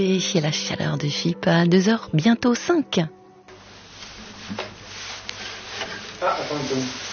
Et la chaleur de FIP à 2h, bientôt 5. Ah, attends une seconde.